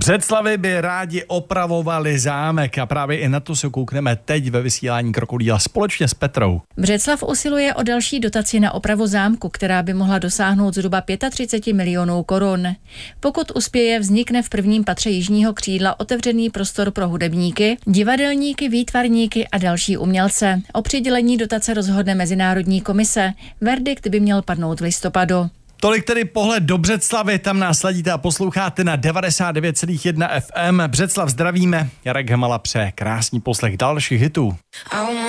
Břeclavi by rádi opravovali zámek a právě i na to se koukneme teď ve vysílání Krokodýla společně s Petrou. Břeclav usiluje o další dotaci na opravu zámku, která by mohla dosáhnout zhruba 35 milionů korun. Pokud uspěje, vznikne v prvním patře jižního křídla otevřený prostor pro hudebníky, divadelníky, výtvarníky a další umělce. O přidělení dotace rozhodne Mezinárodní komise. Verdikt by měl padnout v listopadu. Tolik tedy pohled do Břeclavy, tam nás sledíte a posloucháte na 99,1 FM. Břeclav zdravíme, Jarek Hemala přeje krásný poslech dalších hitů.